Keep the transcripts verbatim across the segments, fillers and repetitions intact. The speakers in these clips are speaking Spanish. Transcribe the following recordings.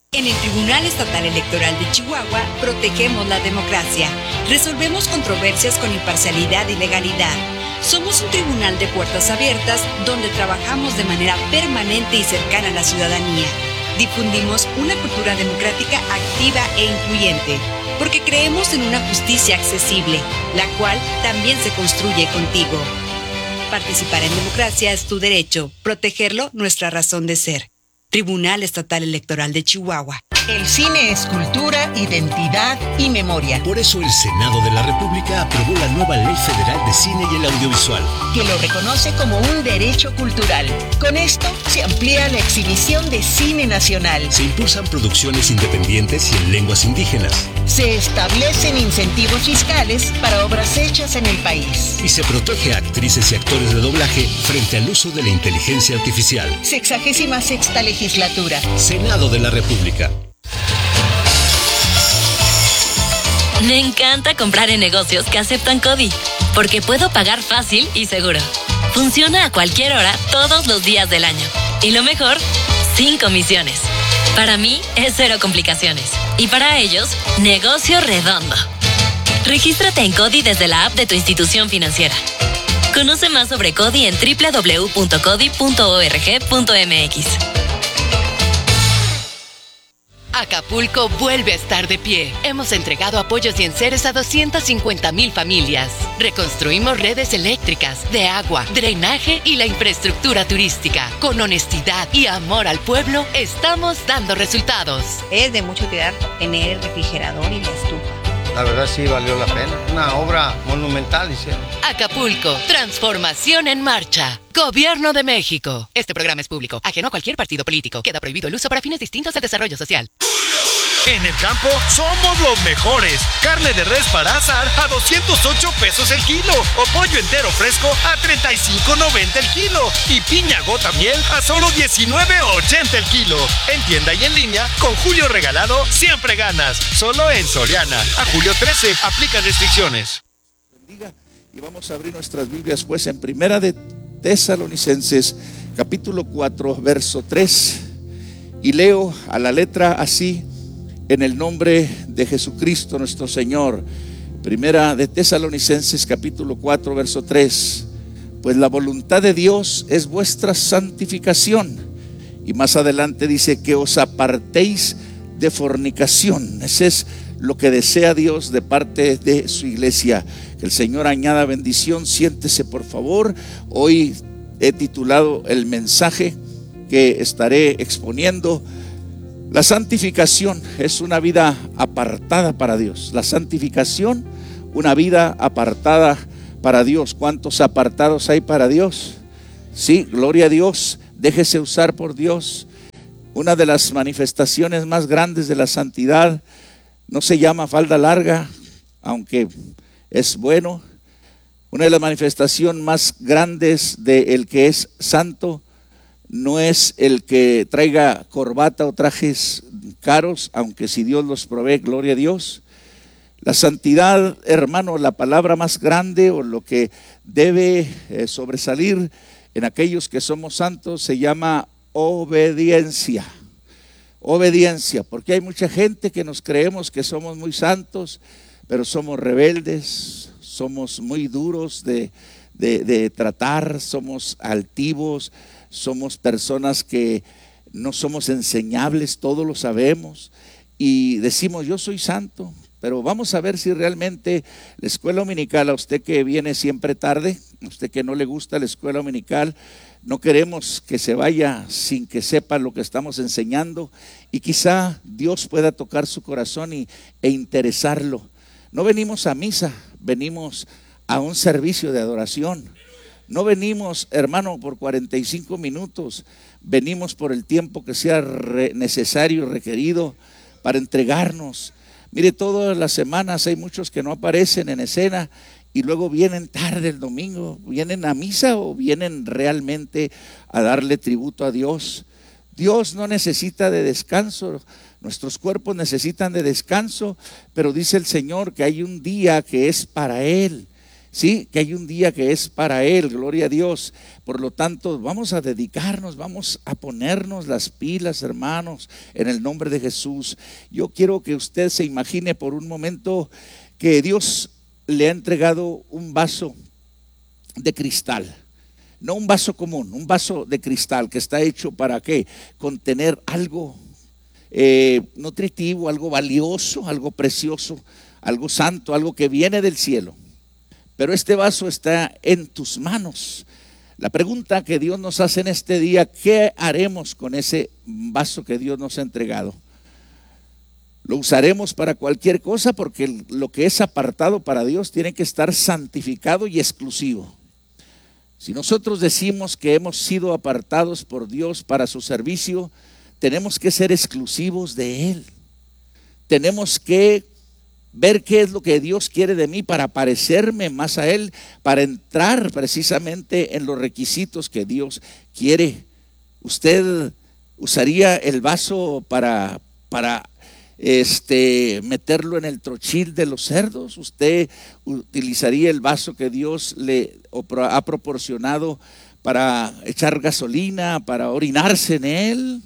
En el Tribunal Estatal Electoral de Chihuahua protegemos la democracia, resolvemos controversias con imparcialidad y legalidad. Somos un tribunal de puertas abiertas donde trabajamos de manera permanente y cercana a la ciudadanía. Difundimos una cultura democrática activa e incluyente, porque creemos en una justicia accesible, la cual también se construye contigo. Participar en democracia es tu derecho, protegerlo nuestra razón de ser. Tribunal Estatal Electoral de Chihuahua. El cine es cultura, identidad y memoria. Por eso el Senado de la República aprobó la nueva Ley Federal de Cine y el Audiovisual, que lo reconoce como un derecho cultural. Con esto se amplía la exhibición de cine nacional. Se impulsan producciones independientes y en lenguas indígenas. Se establecen incentivos fiscales para obras hechas en el país. Y se protege a actrices y actores de doblaje frente al uso de la inteligencia artificial. Sexagésima sexta legislatura. Senado de la República. Me encanta comprar en negocios que aceptan CODI, porque puedo pagar fácil y seguro. Funciona a cualquier hora, todos los días del año. Y lo mejor, sin comisiones. Para mí es cero complicaciones. Y para ellos, negocio redondo. Regístrate en CODI desde la app de tu institución financiera. Conoce más sobre CODI en doble u doble u doble u punto codi punto org punto m x. Acapulco vuelve a estar de pie. Hemos entregado apoyos y enseres a doscientas cincuenta mil familias. Reconstruimos redes eléctricas, de agua, drenaje y la infraestructura turística. Con honestidad y amor al pueblo, estamos dando resultados. Es de mucha utilidad tener el refrigerador y la estufa. La verdad sí valió la pena. Una obra monumental hicieron. Acapulco, transformación en marcha. Gobierno de México. Este programa es público, ajeno a cualquier partido político. Queda prohibido el uso para fines distintos del desarrollo social. En el campo somos los mejores. Carne de res para asar a doscientos ocho pesos el kilo. O pollo entero fresco a treinta y cinco noventa el kilo. Y piña gota miel a solo diecinueve ochenta el kilo. En tienda y en línea, con Julio Regalado siempre ganas. Solo en Soriana. A julio trece, aplican restricciones. Bendiga. Y vamos a abrir nuestras Biblias pues en Primera de Tesalonicenses, capítulo cuatro, verso tres. Y leo a la letra así: en el nombre de Jesucristo nuestro Señor. Primera de Tesalonicenses capítulo cuatro verso tres. Pues la voluntad de Dios es vuestra santificación. Y más adelante dice que os apartéis de fornicación. Ese es lo que desea Dios de parte de su iglesia. Que el Señor añada bendición. Siéntese por favor. Hoy he titulado el mensaje que estaré exponiendo: la santificación es una vida apartada para Dios. La santificación, una vida apartada para Dios. ¿Cuántos apartados hay para Dios? Sí, gloria a Dios. Déjese usar por Dios. Una de las manifestaciones más grandes de la santidad no se llama falda larga, aunque es bueno. Una de las manifestaciones más grandes de el que es santo no es el que traiga corbata o trajes caros, aunque si Dios los provee, gloria a Dios. La santidad, hermano, la palabra más grande o lo que debe eh, sobresalir en aquellos que somos santos se llama obediencia. Obediencia, porque hay mucha gente que nos creemos que somos muy santos, pero somos rebeldes, somos muy duros de, de, de tratar, somos altivos. Somos personas que no somos enseñables, todos lo sabemos, y decimos yo soy santo, pero vamos a ver si realmente la escuela dominical, a usted que viene siempre tarde, a usted que no le gusta la escuela dominical, no queremos que se vaya sin que sepa lo que estamos enseñando, y quizá Dios pueda tocar su corazón y, e interesarlo. No venimos a misa, venimos a un servicio de adoración. No venimos, hermano, por cuarenta y cinco minutos, venimos por el tiempo que sea re- necesario y requerido para entregarnos. Mire, todas las semanas hay muchos que no aparecen en escena y luego vienen tarde el domingo, vienen a misa o vienen realmente a darle tributo a Dios. Dios no necesita de descanso, nuestros cuerpos necesitan de descanso, pero dice el Señor que hay un día que es para Él. Sí, que hay un día que es para Él, gloria a Dios. Por lo tanto, vamos a dedicarnos, vamos a ponernos las pilas, hermanos, en el nombre de Jesús. Yo quiero que usted se imagine por un momento que Dios le ha entregado un vaso de cristal. No un vaso común, un vaso de cristal que está hecho para ¿qué? Contener algo eh, nutritivo, algo valioso, algo precioso, algo santo, algo que viene del cielo. Pero este vaso está en tus manos. La pregunta que Dios nos hace en este día, ¿qué haremos con ese vaso que Dios nos ha entregado? ¿Lo usaremos para cualquier cosa? Porque lo que es apartado para Dios tiene que estar santificado y exclusivo. Si nosotros decimos que hemos sido apartados por Dios para su servicio, tenemos que ser exclusivos de Él. Tenemos que ver qué es lo que Dios quiere de mí para parecerme más a Él, para entrar precisamente en los requisitos que Dios quiere. ¿Usted usaría el vaso para, para este, meterlo en el trochil de los cerdos? ¿Usted utilizaría el vaso que Dios le ha proporcionado para echar gasolina, para orinarse en él?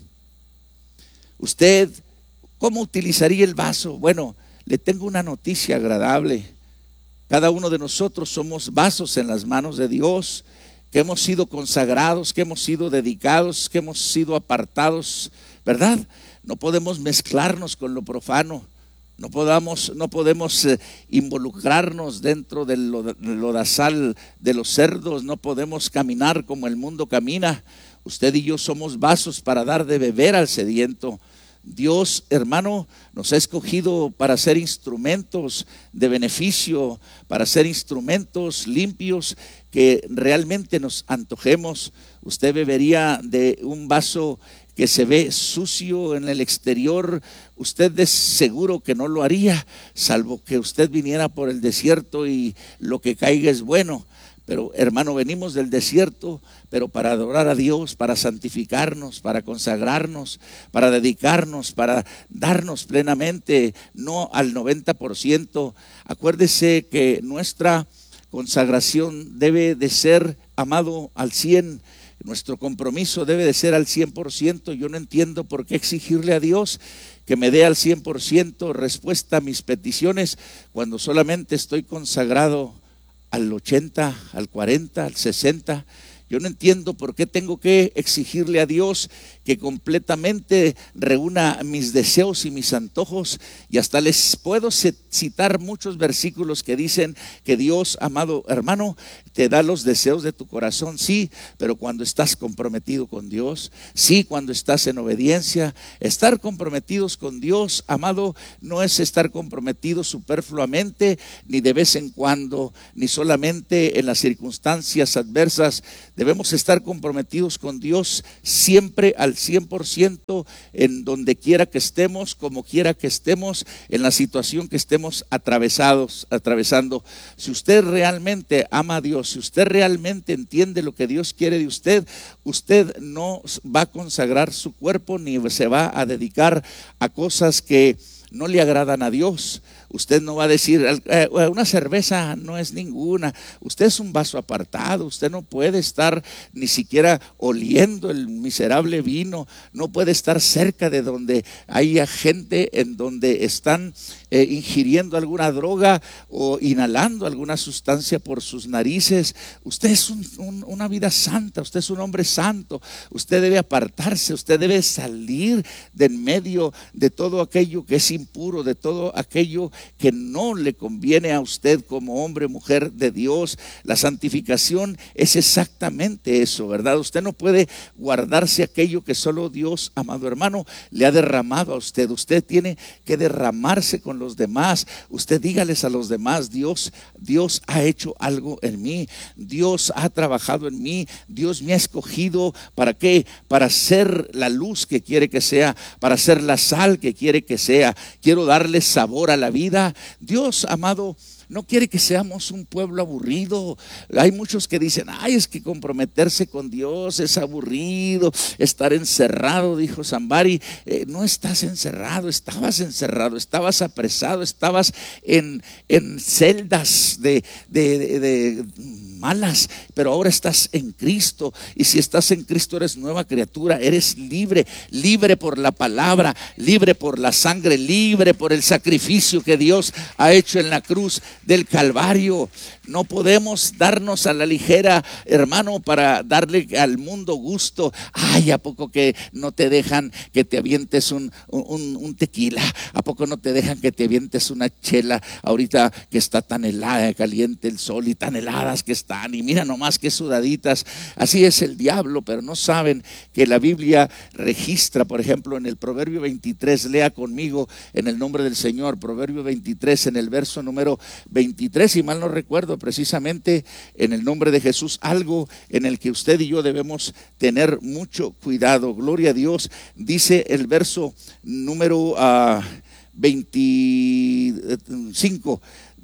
¿Usted cómo utilizaría el vaso? Bueno, le tengo una noticia agradable. Cada uno de nosotros somos vasos en las manos de Dios, que hemos sido consagrados, que hemos sido dedicados, que hemos sido apartados, ¿verdad? No podemos mezclarnos con lo profano. No podamos, no podemos eh, involucrarnos dentro del lodazal de los cerdos. No podemos caminar como el mundo camina. Usted y yo somos vasos para dar de beber al sediento. Dios, hermano, nos ha escogido para ser instrumentos de beneficio, para ser instrumentos limpios que realmente nos antojemos. Usted bebería de un vaso que se ve sucio en el exterior, usted de seguro que no lo haría, salvo que usted viniera por el desierto y lo que caiga es bueno. Pero hermano, venimos del desierto, pero para adorar a Dios, para santificarnos, para consagrarnos, para dedicarnos, para darnos plenamente, no al noventa por ciento. Acuérdese que nuestra consagración debe de ser, amado, al cien por ciento. Nuestro compromiso debe de ser al cien por ciento. Yo no entiendo por qué exigirle a Dios que me dé al cien por ciento respuesta a mis peticiones cuando solamente estoy consagrado al ochenta, al cuarenta, al sesenta. Yo no entiendo por qué tengo que exigirle a Dios que completamente reúna mis deseos y mis antojos. Y hasta les puedo citar muchos versículos que dicen que Dios, amado hermano, te da los deseos de tu corazón, sí, pero cuando estás comprometido con Dios, sí, cuando estás en obediencia. Estar comprometidos con Dios, amado, no es estar comprometidos superfluamente, ni de vez en cuando, ni solamente en las circunstancias adversas. Debemos estar comprometidos con Dios siempre al cien por ciento, en donde quiera que estemos, como quiera que estemos, en la situación que estemos atravesados, atravesando. Si usted realmente ama a Dios, si usted realmente entiende lo que Dios quiere de usted, usted no va a consagrar su cuerpo ni se va a dedicar a cosas que no le agradan a Dios. Usted no va a decir, eh, una cerveza no es ninguna. Usted es un vaso apartado. Usted no puede estar ni siquiera oliendo el miserable vino. No puede estar cerca de donde haya gente en donde están eh, ingiriendo alguna droga o inhalando alguna sustancia por sus narices. Usted es un, un, una vida santa. Usted es un hombre santo. Usted debe apartarse. Usted debe salir de en medio de todo aquello que es impuro, de todo aquello que no le conviene a usted como hombre o mujer de Dios. La santificación es exactamente eso, ¿verdad? Usted no puede guardarse aquello que solo Dios, amado hermano, le ha derramado a usted. Usted tiene que derramarse con los demás. Usted dígales a los demás, Dios, Dios ha hecho algo en mí. Dios ha trabajado en mí. Dios me ha escogido. ¿Para qué? Para ser la luz que quiere que sea, para ser la sal que quiere que sea. Quiero darle sabor a la vida. Dios, amado, no quiere que seamos un pueblo aburrido. Hay muchos que dicen, ay, es que comprometerse con Dios es aburrido, estar encerrado, dijo Zambari. Eh, no estás encerrado, estabas encerrado, estabas apresado, estabas en, en celdas de, de, de, de malas, pero ahora estás en Cristo, y si estás en Cristo eres nueva criatura, eres libre, libre por la palabra, libre por la sangre, libre por el sacrificio que Dios ha hecho en la cruz del Calvario. No podemos darnos a la ligera, hermano, para darle al mundo gusto. Ay, ¿a poco que no te dejan que te avientes un, un, un tequila? ¿A poco no te dejan que te avientes una chela ahorita que está tan helada, caliente el sol y tan heladas que están? Y mira nomás qué sudaditas. Así es el diablo, pero no saben que la Biblia registra, por ejemplo, en el Proverbio veintitrés, lea conmigo en el nombre del Señor, Proverbio veintitrés, en el verso número veintitrés, si mal no recuerdo, precisamente en el nombre de Jesús, algo en el que usted y yo debemos tener mucho cuidado. Gloria a Dios. Dice el verso número uh, veinticinco,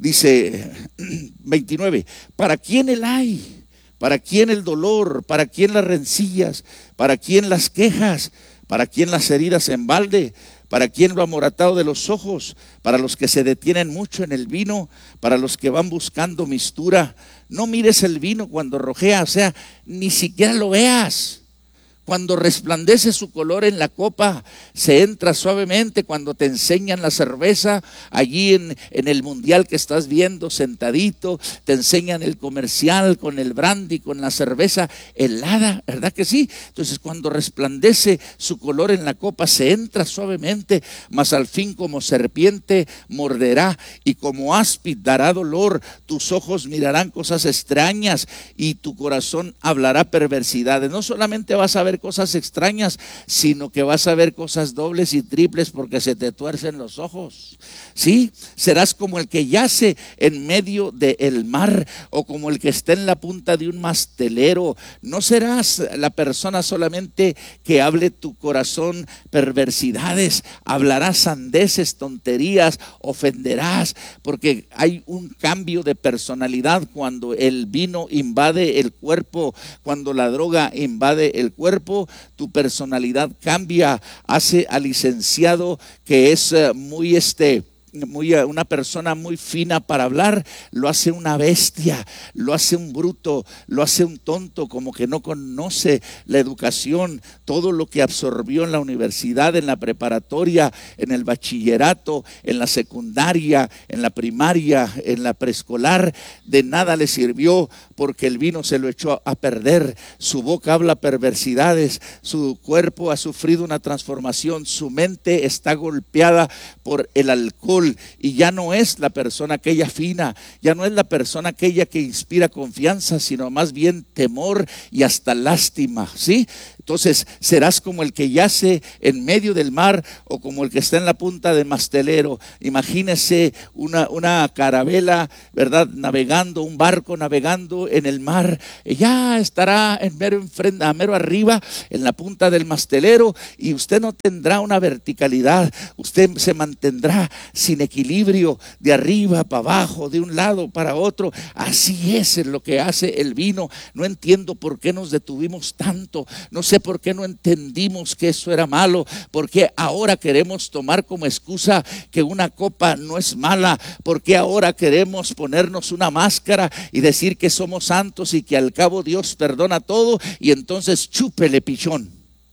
dice veintinueve, ¿para quién el ay? ¿Para quién el dolor? ¿Para quién las rencillas? ¿Para quién las quejas? ¿Para quién las heridas en balde? ¿Para quién lo amoratado de los ojos? Para los que se detienen mucho en el vino, para los que van buscando mistura. No mires el vino cuando rojea, o sea, ni siquiera lo veas. Cuando resplandece su color en la copa, se entra suavemente. Cuando te enseñan la cerveza, allí en, en el mundial que estás viendo sentadito, te enseñan el comercial con el brandy, con la cerveza helada, ¿verdad que sí? Entonces cuando resplandece su color en la copa, se entra suavemente, mas al fin como serpiente morderá y como áspid dará dolor. Tus ojos mirarán cosas extrañas y tu corazón hablará perversidades. No solamente vas a ver cosas extrañas, sino que vas a ver cosas dobles y triples porque se te tuercen los ojos. Sí, serás como el que yace en medio del mar o como el que está en la punta de un mastelero. No serás la persona solamente que hable tu corazón perversidades, hablarás sandeces, tonterías, ofenderás, porque hay un cambio de personalidad cuando el vino invade el cuerpo, cuando la droga invade el cuerpo. Tu personalidad cambia, hace al licenciado que es muy este Muy, una persona muy fina para hablar, lo hace una bestia, lo hace un bruto, lo hace un tonto, como que no conoce la educación, todo lo que absorbió en la universidad, en la preparatoria, en el bachillerato, en la secundaria, en la primaria, en la preescolar, de nada le sirvió porque el vino se lo echó a perder. Su boca habla perversidades, su cuerpo ha sufrido una transformación, su mente está golpeada por el alcohol y ya no es la persona aquella fina, ya no es la persona aquella que inspira confianza, sino más bien temor y hasta lástima, ¿sí? Entonces serás como el que yace en medio del mar o como el que está en la punta del mastelero. Imagínese una, una carabela, ¿verdad? Navegando, un barco navegando en el mar. Ya estará en mero, enfrente, a mero arriba, en la punta del mastelero, y usted no tendrá una verticalidad. Usted se mantendrá sin equilibrio, de arriba para abajo, de un lado para otro. Así es lo que hace el vino. No entiendo por qué nos detuvimos tanto. No sé por qué no entendimos que eso era malo, porque ahora queremos tomar como excusa que una copa no es mala, porque ahora queremos ponernos una máscara y decir que somos santos y que al cabo Dios perdona todo, y entonces chúpele, pichón.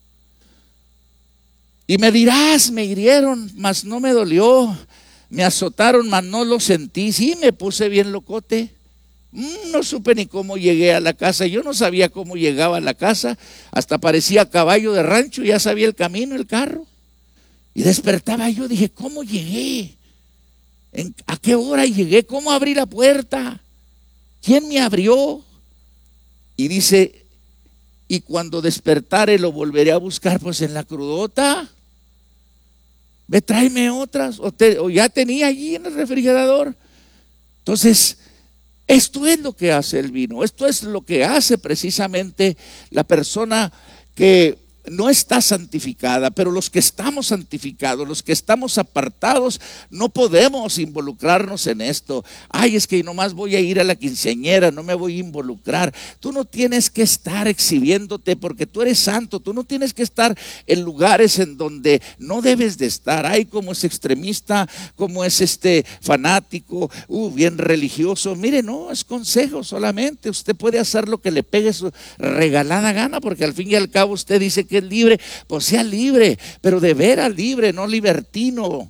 Y me dirás, me hirieron, mas no me dolió, me azotaron, mas no lo sentí. Sí, me puse bien locote. No supe ni cómo llegué a la casa. Yo no sabía cómo llegaba a la casa. Hasta parecía caballo de rancho. Ya sabía el camino, el carro. Y despertaba yo, dije, ¿cómo llegué? ¿En, ¿A qué hora llegué? ¿Cómo abrí la puerta? ¿Quién me abrió? Y dice, y cuando despertare lo volveré a buscar, pues en la crudota. Ve, tráeme otras. O, te, o ya tenía allí en el refrigerador. Entonces, esto es lo que hace el vino, esto es lo que hace precisamente la persona que no está santificada, pero los que estamos santificados, los que estamos apartados, no podemos involucrarnos en esto. Ay, es que nomás voy a ir a la quinceañera, no me voy a involucrar. Tú no tienes que estar exhibiéndote porque tú eres santo. Tú no tienes que estar en lugares en donde no debes de estar. Ay, como es extremista, como es este fanático, uh, bien religioso. Mire, no, es consejo solamente. Usted puede hacer lo que le pegue su regalada gana, porque al fin y al cabo usted dice que es libre, pues sea libre, pero de veras libre, no libertino.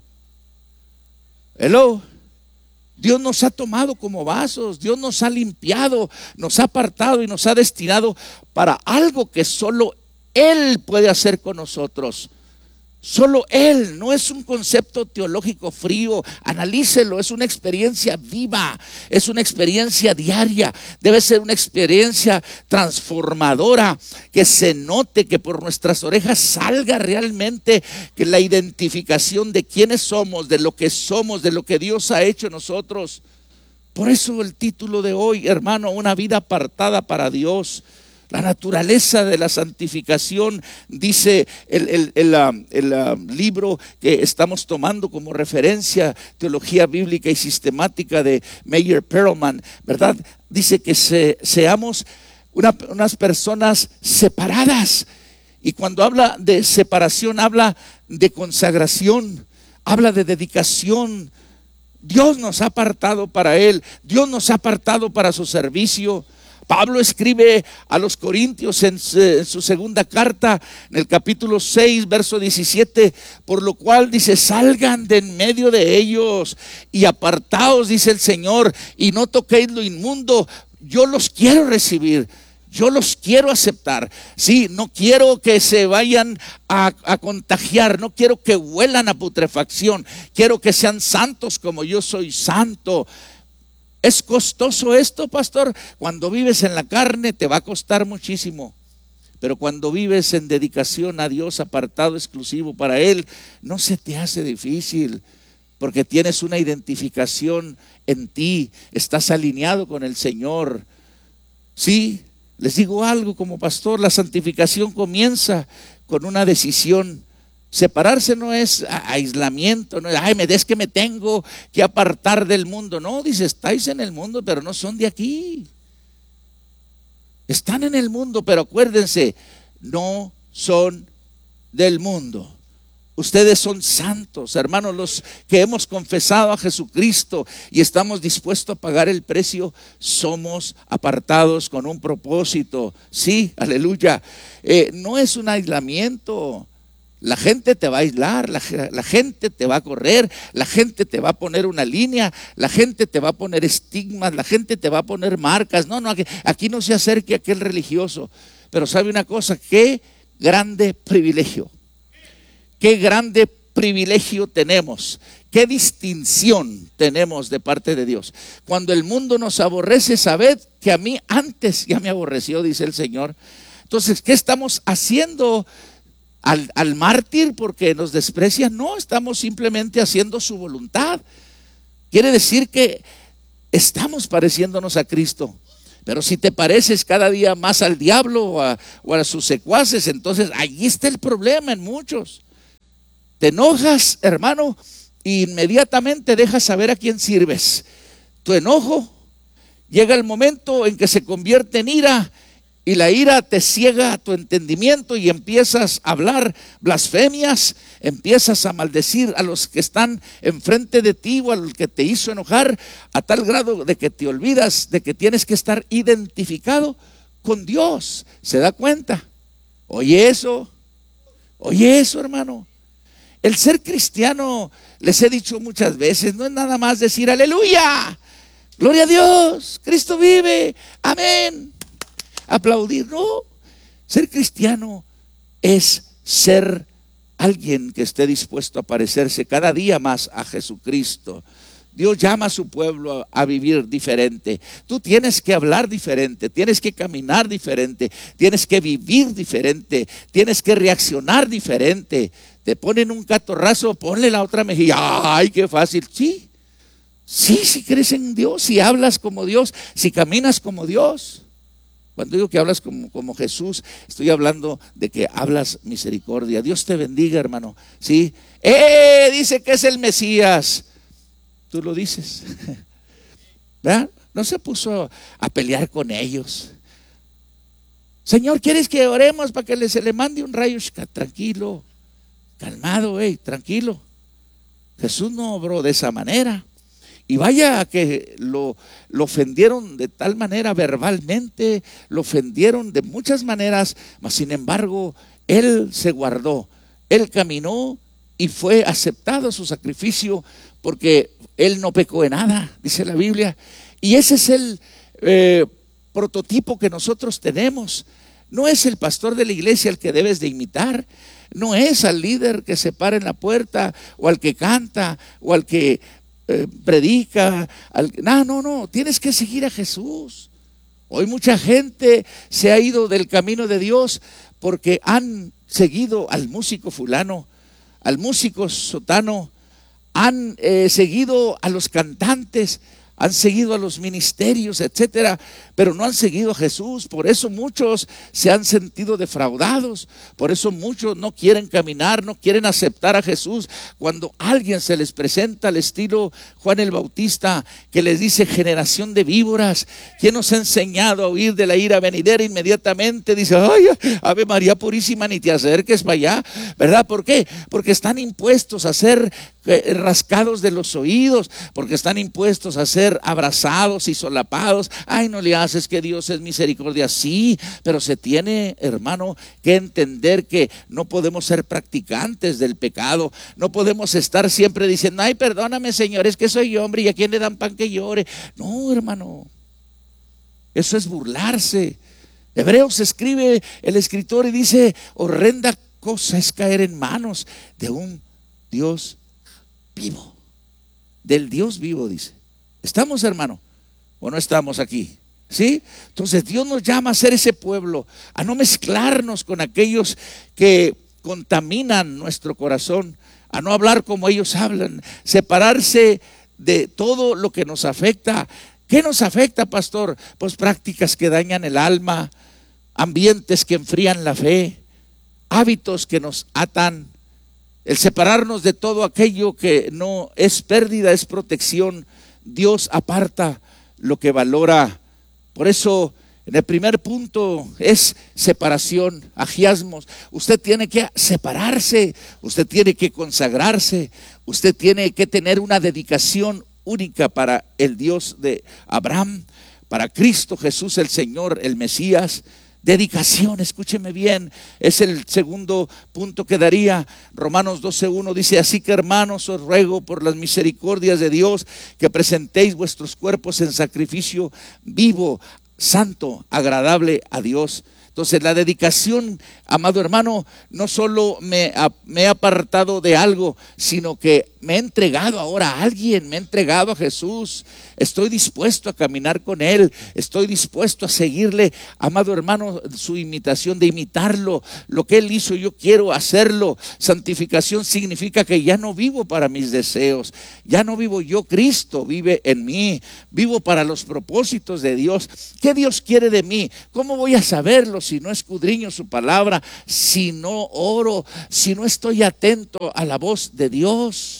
Hello. Dios nos ha tomado como vasos, Dios nos ha limpiado, nos ha apartado y nos ha destinado para algo que solo Él puede hacer con nosotros. Solo Él, no es un concepto teológico frío, analícelo, es una experiencia viva, es una experiencia diaria, debe ser una experiencia transformadora, que se note, que por nuestras orejas salga realmente que la identificación de quiénes somos, de lo que somos, de lo que Dios ha hecho en nosotros. Por eso el título de hoy, hermano, una vida apartada para Dios. La naturaleza de la santificación, dice el, el, el, el, el libro que estamos tomando como referencia, Teología Bíblica y Sistemática de Meyer Perelman, ¿verdad? Dice que se, seamos una, unas personas separadas. Y cuando habla de separación, habla de consagración, habla de dedicación. Dios nos ha apartado para Él, Dios nos ha apartado para su servicio. Pablo escribe a los Corintios en su segunda carta, en el capítulo seis, verso diecisiete, por lo cual dice: salgan de en medio de ellos y apartaos, dice el Señor, y no toquéis lo inmundo. Yo los quiero recibir, yo los quiero aceptar. Sí, no quiero que se vayan a, a contagiar, no quiero que huelan a putrefacción, quiero que sean santos como yo soy santo. ¿Es costoso esto, pastor? Cuando vives en la carne te va a costar muchísimo, pero cuando vives en dedicación a Dios, apartado exclusivo para Él, no se te hace difícil, porque tienes una identificación en ti, estás alineado con el Señor. Sí, les digo algo como pastor, la santificación comienza con una decisión. Separarse no es aislamiento, no es, ay, es que me tengo que apartar del mundo. No, dice, estáis en el mundo, pero no son de aquí. Están en el mundo, pero acuérdense, no son del mundo. Ustedes son santos, hermanos, los que hemos confesado a Jesucristo y estamos dispuestos a pagar el precio, somos apartados con un propósito. Sí, aleluya. Eh, no es un aislamiento. La gente te va a aislar, la, la gente te va a correr, la gente te va a poner una línea, la gente te va a poner estigmas, la gente te va a poner marcas. No, no, aquí, aquí no se acerque aquel religioso. Pero sabe una cosa, qué grande privilegio, qué grande privilegio tenemos, qué distinción tenemos de parte de Dios. Cuando el mundo nos aborrece, sabed que a mí antes ya me aborreció, dice el Señor. Entonces, ¿qué estamos haciendo? Al, al mártir porque nos desprecia? No, estamos simplemente haciendo su voluntad. Quiere decir que estamos pareciéndonos a Cristo. Pero si te pareces cada día más al diablo o a, o a sus secuaces, entonces ahí está el problema en muchos. Te enojas, hermano, e inmediatamente dejas saber a quién sirves. Tu enojo llega el momento en que se convierte en ira, y la ira te ciega tu entendimiento y empiezas a hablar blasfemias, empiezas a maldecir a los que están enfrente de ti o al que te hizo enojar, a tal grado de que te olvidas de que tienes que estar identificado con Dios. ¿Se da cuenta? Oye eso, oye eso, hermano. El ser cristiano, les he dicho muchas veces, no es nada más decir aleluya, gloria a Dios, Cristo vive, amén. Aplaudir, no. Ser cristiano es ser alguien que esté dispuesto a parecerse cada día más a Jesucristo. Dios llama a su pueblo a, a vivir diferente. Tú tienes que hablar diferente, tienes que caminar diferente, tienes que vivir diferente, tienes que reaccionar diferente. Te ponen un catorrazo, ponle la otra mejilla. Ay, qué fácil. Sí, sí, si crees en Dios, si hablas como Dios, si caminas como Dios. Cuando digo que hablas como, como Jesús, estoy hablando de que hablas misericordia. Dios te bendiga, hermano. ¿Sí? ¡Eh! Dice que es el Mesías. Tú lo dices. ¿Verdad? No se puso a pelear con ellos. Señor, ¿quieres que oremos para que le, se le mande un rayo? Tranquilo, calmado, hey, tranquilo. Jesús no obró de esa manera. Y vaya que lo, lo ofendieron de tal manera verbalmente, lo ofendieron de muchas maneras, mas sin embargo, Él se guardó, Él caminó y fue aceptado su sacrificio porque Él no pecó en nada, dice la Biblia. Y ese es el eh, prototipo que nosotros tenemos. No es el pastor de la iglesia el que debes de imitar, no es al líder que se para en la puerta o al que canta o al que Eh, predica, al, no, no, no, tienes que seguir a Jesús. Hoy mucha gente se ha ido del camino de Dios porque han seguido al músico fulano, al músico sotano, han eh, seguido a los cantantes, han seguido a los ministerios, etcétera, pero no han seguido a Jesús. Por eso muchos se han sentido defraudados, por eso muchos no quieren caminar, no quieren aceptar a Jesús. Cuando alguien se les presenta al estilo Juan el Bautista, que les dice generación de víboras, ¿quién nos ha enseñado a huir de la ira venidera? Inmediatamente dice, ay, Ave María Purísima, ni te acerques para allá, ¿verdad? ¿Por qué? Porque están impuestos a ser eh, rascados de los oídos, porque están impuestos a ser abrazados y solapados. Ay, no le haces, que Dios es misericordia. Sí, pero se tiene, hermano, que entender que no podemos ser practicantes del pecado. No podemos estar siempre diciendo, ay, perdóname, Señor, es que soy hombre y a quién le dan pan que llore. No, hermano, eso es burlarse. Hebreos escribe el escritor y dice, horrenda cosa es caer en manos de un Dios vivo, del Dios vivo, dice. ¿Estamos, hermano? ¿O no estamos aquí? ¿Sí? Entonces Dios nos llama a ser ese pueblo, a no mezclarnos con aquellos que contaminan nuestro corazón, a no hablar como ellos hablan, separarse de todo lo que nos afecta. ¿Qué nos afecta, pastor? Pues prácticas que dañan el alma, ambientes que enfrían la fe, hábitos que nos atan. El separarnos de todo aquello que no es pérdida, es protección. Dios aparta lo que valora. Por eso en el primer punto es separación, agiasmos. Usted tiene que separarse, usted tiene que consagrarse, usted tiene que tener una dedicación única para el Dios de Abraham, para Cristo Jesús el Señor, el Mesías. Dedicación, escúcheme bien, es el segundo punto que daría. Romanos doce uno dice, así que hermanos, os ruego por las misericordias de Dios que presentéis vuestros cuerpos en sacrificio vivo, santo, agradable a Dios. Entonces la dedicación, amado hermano, no solo me, me he apartado de algo, sino que me he entregado ahora a alguien, me he entregado a Jesús. Estoy dispuesto a caminar con Él, estoy dispuesto a seguirle, amado hermano, su imitación, de imitarlo. Lo que Él hizo, yo quiero hacerlo. Santificación significa que ya no vivo para mis deseos, ya no vivo yo, Cristo vive en mí. Vivo para los propósitos de Dios. ¿Qué Dios quiere de mí? ¿Cómo voy a saberlo si no escudriño su palabra, si no oro, si no estoy atento a la voz de Dios?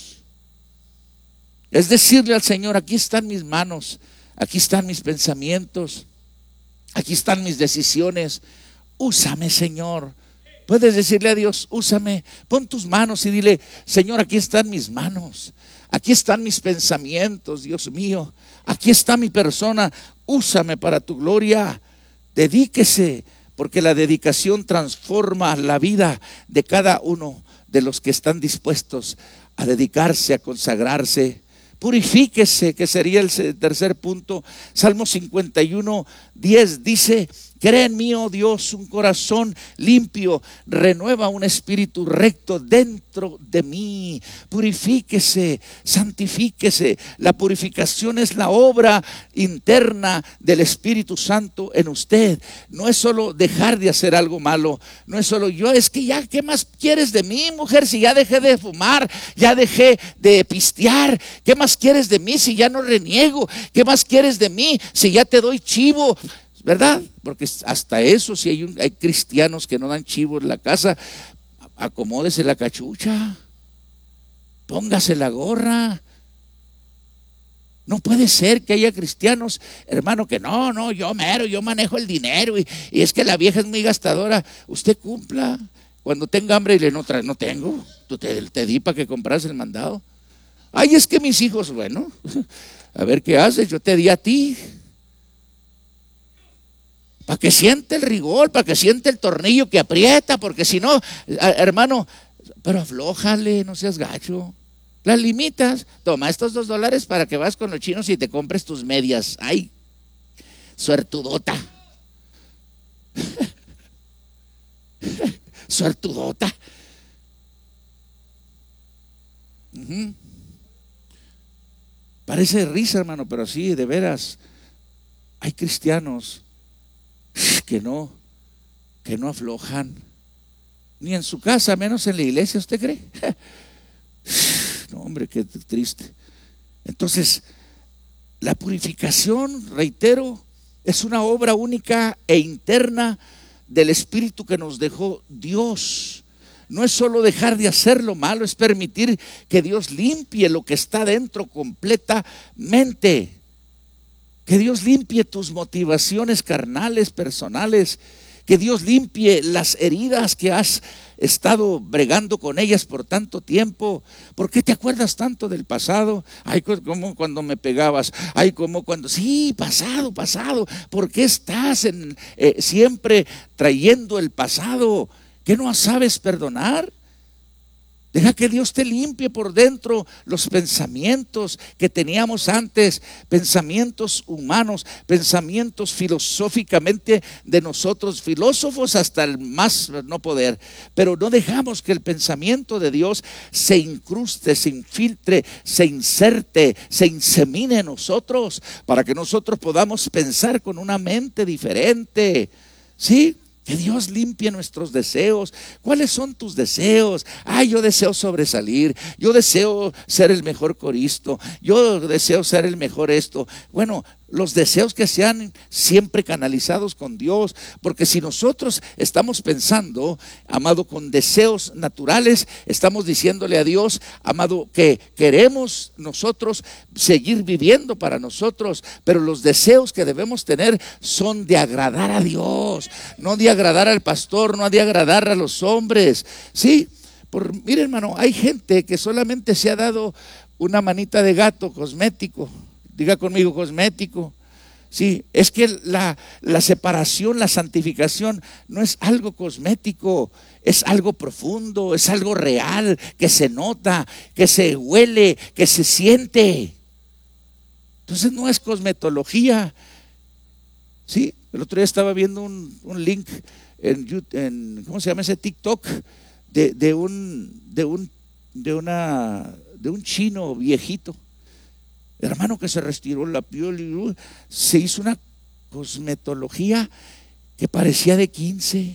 Es decirle al Señor, aquí están mis manos, aquí están mis pensamientos, aquí están mis decisiones. Úsame, Señor. Puedes decirle a Dios, úsame, pon tus manos y dile, Señor, aquí están mis manos, aquí están mis pensamientos, Dios mío, aquí está mi persona, úsame para tu gloria. Dedíquese, porque la dedicación transforma la vida de cada uno de los que están dispuestos a dedicarse, a consagrarse. Purifíquese, que sería el tercer punto. Salmo cincuenta y uno, diez dice, crea en mí, oh Dios, un corazón limpio, renueva un espíritu recto dentro de mí. Purifíquese, santifíquese. La purificación es la obra interna del Espíritu Santo en usted. No es solo dejar de hacer algo malo, no es solo yo, es que ya, ¿qué más quieres de mí, mujer? Si ya dejé de fumar, ya dejé de pistear, ¿qué más quieres de mí si ya no reniego? ¿Qué más quieres de mí si ya te doy chivo? ¿verdad? Porque hasta eso, si hay, un, hay cristianos que no dan chivo en la casa, acomódese la cachucha, póngase la gorra. No puede ser que haya cristianos, hermano, que no, no, yo mero, yo manejo el dinero y, y es que la vieja es muy gastadora. Usted cumpla. Cuando tenga hambre y le no trae, no tengo, tú te, te di para que compras el mandado. Ay, es que mis hijos, bueno, a ver qué haces, yo te di a ti. Para que siente el rigor, para que siente el tornillo que aprieta, porque si no, hermano, pero aflójale, no seas gacho. Las limitas, toma estos dos dólares para que vas con los chinos y te compres tus medias. Ay, suertudota. Suertudota. Uh-huh. Parece risa, hermano, pero sí, de veras, hay cristianos que no, que no aflojan, ni en su casa, menos en la iglesia, ¿usted cree? No, hombre, qué triste. Entonces, la purificación, reitero, es una obra única e interna del Espíritu que nos dejó Dios. No es solo dejar de hacer lo malo, es permitir que Dios limpie lo que está dentro completamente. Que Dios limpie tus motivaciones carnales, personales. Que Dios limpie las heridas que has estado bregando con ellas por tanto tiempo. ¿Por qué te acuerdas tanto del pasado? Ay, como cuando me pegabas. Ay, como cuando... Sí, pasado, pasado. ¿Por qué estás en, eh, siempre trayendo el pasado? ¿Qué no sabes perdonar? Deja que Dios te limpie por dentro los pensamientos que teníamos antes, pensamientos humanos, pensamientos filosóficamente de nosotros, filósofos hasta el más no poder, pero no dejamos que el pensamiento de Dios se incruste, se infiltre, se inserte, se insemine en nosotros, para que nosotros podamos pensar con una mente diferente, ¿sí? Que Dios limpie nuestros deseos. ¿Cuáles son tus deseos? Ay, yo deseo sobresalir, yo deseo ser el mejor coristo, yo deseo ser el mejor esto. Bueno, los deseos que sean siempre canalizados con Dios, porque si nosotros estamos pensando, amado, con deseos naturales, estamos diciéndole a Dios, amado, que queremos nosotros seguir viviendo para nosotros, pero los deseos que debemos tener son de agradar a Dios, no de agradar al pastor, no de agradar a los hombres. Sí, por, mire, hermano, hay gente que solamente se ha dado una manita de gato cosmético. Diga conmigo, cosmético. Sí, es que la, la separación, la santificación no es algo cosmético, es algo profundo, es algo real, que se nota, que se huele, que se siente. Entonces no es cosmetología. Sí, el otro día estaba viendo un, un link en, en, ¿cómo se llama ese TikTok? De, de un, de un, de una, de un chino viejito. Hermano, que se retiró la piel y uh, se hizo una cosmetología que parecía de quince,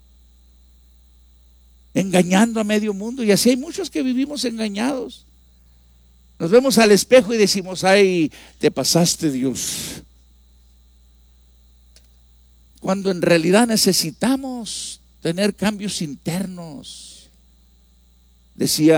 engañando a medio mundo. Y así hay muchos que vivimos engañados. Nos vemos al espejo y decimos, ay, te pasaste, Dios. Cuando en realidad necesitamos tener cambios internos. Decía